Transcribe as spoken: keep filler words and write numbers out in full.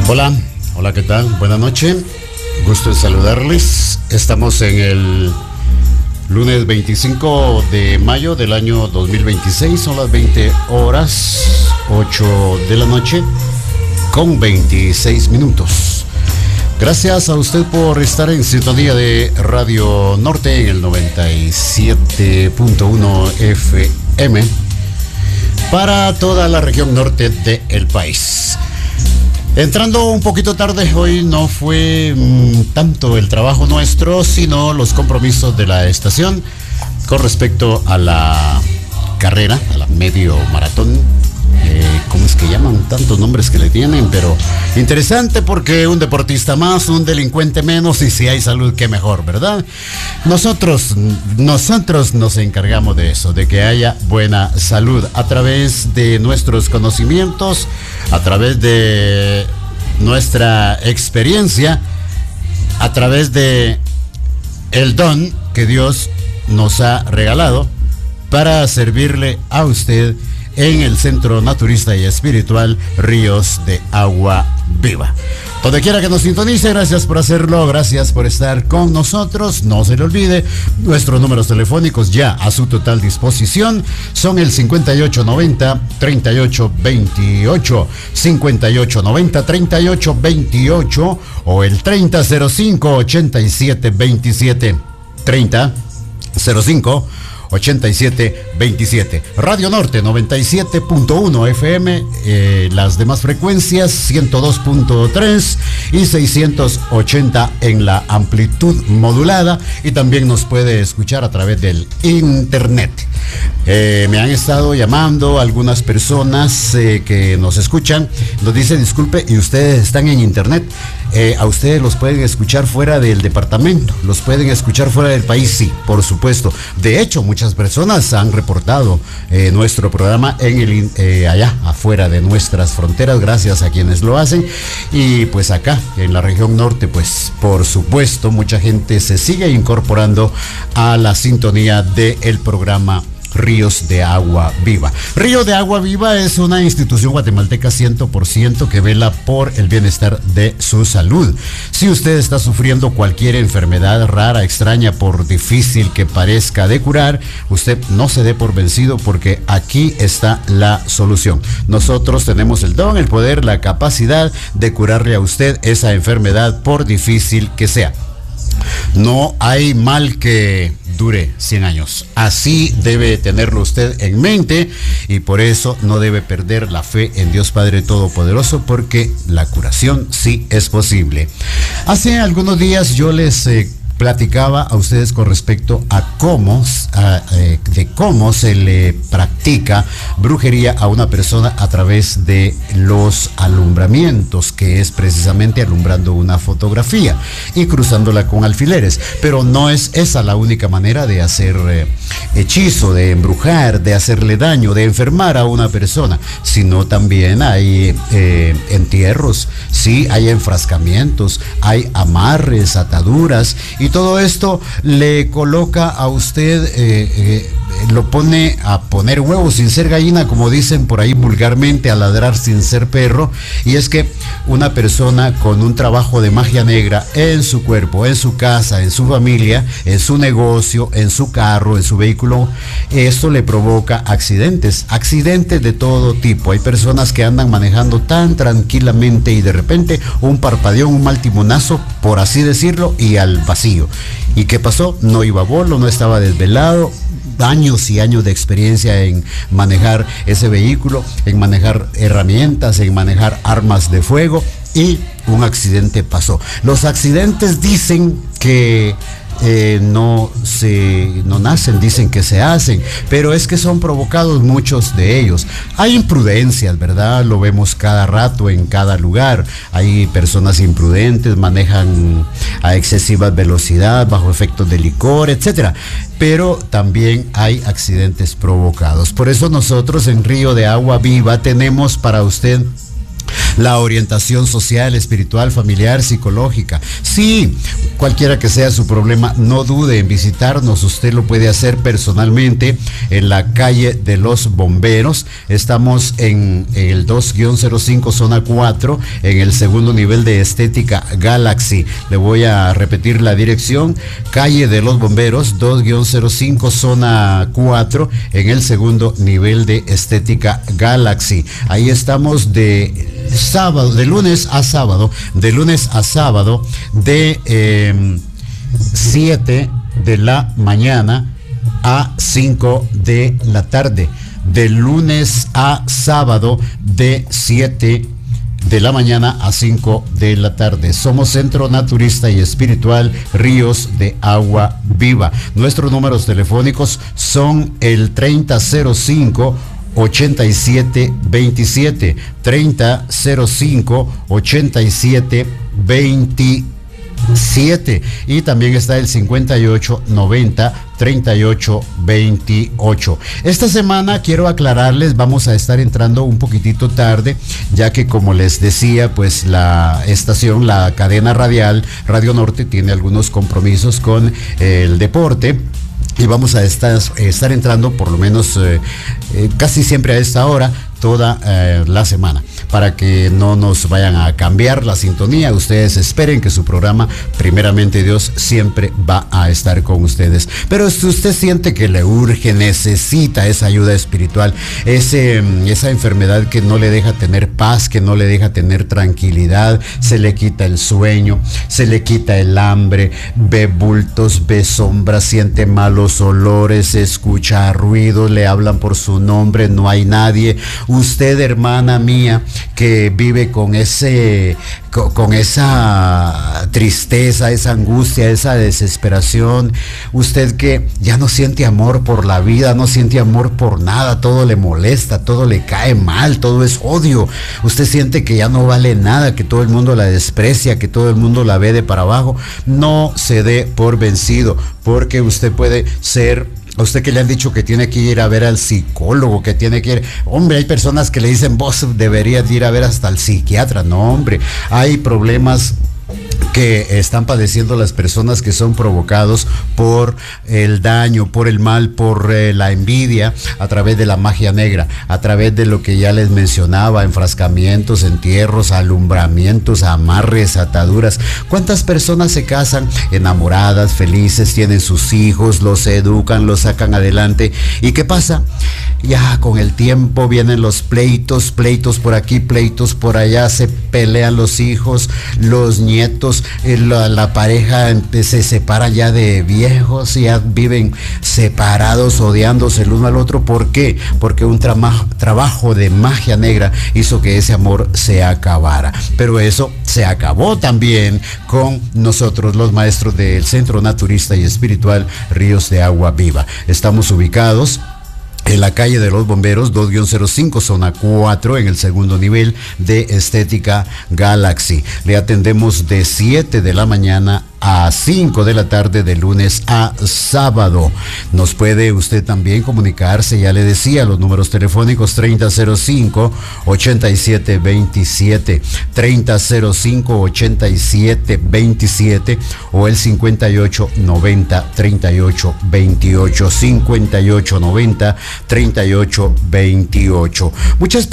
Hola, hola, ¿qué tal? Buenas noches, gusto en saludarles. Estamos en el lunes veinticinco de mayo del año dos mil veintiséis, son las veinte horas, ocho de la noche, con veintiséis minutos. Gracias a usted por estar en sintonía de Radio Norte en el noventa y siete punto uno F M para toda la región norte del país. Entrando un poquito tarde, hoy no fue mmm, tanto el trabajo nuestro, sino los compromisos de la estación con respecto a la carrera, a la medio maratón. Eh, ¿Cómo es que llaman? Tantos nombres que le tienen, pero interesante porque un deportista más, un delincuente menos, y si hay salud, qué mejor, ¿verdad? Nosotros, nosotros nos encargamos de eso, de que haya buena salud a través de nuestros conocimientos, a través de nuestra experiencia, a través de el don que Dios nos ha regalado para servirle a usted en el Centro Naturista y Espiritual Ríos de Agua Viva. Donde quiera que nos sintonice, gracias por hacerlo, gracias por estar con nosotros. No se le olvide, nuestros números telefónicos ya a su total disposición son el cincuenta y ocho noventa, treinta y ocho veintiocho, cincuenta y ocho noventa, treinta y ocho veintiocho o el treinta cero cinco, ochenta y siete veintisiete, treinta cero cinco ochenta y siete veintisiete. Radio Norte noventa y siete punto uno F M, eh, las demás frecuencias ciento dos punto tres y seiscientos ochenta en la amplitud modulada, y también nos puede escuchar a través del internet. Eh, me han estado llamando algunas personas eh, que nos escuchan, nos dicen: disculpe, ¿y ustedes están en internet? Eh, a ustedes los pueden escuchar fuera del departamento, los pueden escuchar fuera del país, sí, por supuesto. De hecho, muchas personas han reportado eh, nuestro programa en el eh, allá afuera de nuestras fronteras, gracias a quienes lo hacen. Y pues acá en la región norte, pues por supuesto mucha gente se sigue incorporando a la sintonía del programa Ríos de Agua Viva. Río de Agua Viva es una institución guatemalteca cien por ciento que vela por el bienestar de su salud. Si usted está sufriendo cualquier enfermedad rara, extraña, por difícil que parezca de curar, usted no se dé por vencido, porque aquí está la solución. Nosotros tenemos el don, el poder, la capacidad de curarle a usted esa enfermedad, por difícil que sea. No hay mal que dure cien años. Así debe tenerlo usted en mente, y por eso no debe perder la fe en Dios Padre Todopoderoso, porque la curación sí es posible. Hace algunos días yo les eh, platicaba a ustedes con respecto a cómo, a, eh, de cómo se le practica brujería a una persona a través de los alumbramientos, que es precisamente alumbrando una fotografía y cruzándola con alfileres. Pero no es esa la única manera de hacer eh, hechizo, de embrujar, de hacerle daño, de enfermar a una persona, sino también hay eh, entierros, sí, hay enfrascamientos, hay amarres, ataduras, y Y todo esto le coloca a usted, eh, eh, lo pone a poner huevos sin ser gallina, como dicen por ahí vulgarmente, a ladrar sin ser perro. Y es que una persona con un trabajo de magia negra en su cuerpo, en su casa, en su familia, en su negocio, en su carro, en su vehículo, esto le provoca accidentes, accidentes de todo tipo. Hay personas que andan manejando tan tranquilamente y de repente un parpadeón, un mal timonazo, por así decirlo, y al vacío. ¿Y qué pasó? No iba a bolo, no estaba desvelado, años y años de experiencia en manejar ese vehículo, en manejar herramientas, en manejar armas de fuego, y un accidente pasó. Los accidentes dicen que Eh, no se no nacen, dicen que se hacen, pero es que son provocados muchos de ellos. Hay imprudencias, ¿verdad? Lo vemos cada rato en cada lugar. Hay personas imprudentes, manejan a excesiva velocidad, bajo efectos de licor, etcétera. Pero también hay accidentes provocados. Por eso nosotros en Río de Agua Viva tenemos para usted la orientación social, espiritual, familiar, psicológica. Sí, cualquiera que sea su problema, no dude en visitarnos. Usted lo puede hacer personalmente en la calle de los Bomberos. Estamos en, en el dos guión cero cinco zona cuatro, en el segundo nivel de Estética Galaxy. Le voy a repetir la dirección: calle de los Bomberos, dos guión cero cinco zona cuatro, en el segundo nivel de Estética Galaxy. Ahí estamos de sábado, de lunes a sábado, de lunes a sábado, de eh, siete de la mañana a cinco de la tarde. De lunes a sábado, de siete de la mañana a cinco de la tarde. Somos Centro Naturista y Espiritual Ríos de Agua Viva. Nuestros números telefónicos son el treinta cero cinco ochenta y siete veintisiete, treinta cero cinco ochenta y siete veintisiete, y también está el cincuenta y ocho noventa treinta y ocho veintiocho. Esta semana quiero aclararles, vamos a estar entrando un poquitito tarde, ya que, como les decía, pues la estación, la cadena radial Radio Norte, tiene algunos compromisos con el deporte. Y vamos a estar, estar entrando por lo menos eh, eh, casi siempre a esta hora, toda eh, la semana, para que no nos vayan a cambiar la sintonía. Ustedes esperen que su programa, primeramente Dios, siempre va a estar con ustedes. Pero si usted siente que le urge, necesita esa ayuda espiritual, ese, esa enfermedad que no le deja tener paz, que no le deja tener tranquilidad, se le quita el sueño, se le quita el hambre, ve bultos, ve sombras, siente malos olores, escucha ruidos, le hablan por su nombre, no hay nadie. Usted, hermana mía, que vive con ese, con, con esa tristeza, esa angustia, esa desesperación, usted que ya no siente amor por la vida, no siente amor por nada, todo le molesta, todo le cae mal, todo es odio. Usted siente que ya no vale nada, que todo el mundo la desprecia, que todo el mundo la ve de para abajo. No se dé por vencido, porque usted puede ser... A usted que le han dicho que tiene que ir a ver al psicólogo, que tiene que ir... Hombre, hay personas que le dicen, vos deberías ir a ver hasta el psiquiatra. No, hombre, hay problemas que están padeciendo las personas que son provocados por el daño, por el mal, por eh, la envidia, a través de la magia negra, a través de lo que ya les mencionaba: enfrascamientos, entierros, alumbramientos, amarres, ataduras. ¿Cuántas personas se casan enamoradas, felices, tienen sus hijos, los educan, los sacan adelante? ¿Y qué pasa? Ya con el tiempo vienen los pleitos, pleitos por aquí, pleitos por allá, se pelean los hijos, los nietos, la, la pareja se separa ya de viejos, ya viven separados, odiándose el uno al otro. ¿Por qué? Porque un trama, trabajo de magia negra hizo que ese amor se acabara. Pero eso se acabó también con nosotros, los maestros del Centro Naturista y Espiritual Ríos de Agua Viva. Estamos ubicados en la calle de los Bomberos, dos guión cero cinco zona cuatro, en el segundo nivel de Estética Galaxy. Le atendemos de siete de la mañana a cinco de la tarde, de lunes a sábado. Nos puede usted también comunicarse, ya le decía, los números telefónicos: treinta cero cinco ochenta y siete veintisiete, treinta cero cinco ochenta y siete veintisiete, o el cincuenta y ocho noventa treinta y ocho veintiocho, cincuenta y ocho noventa treinta y ocho veintiocho. Muchas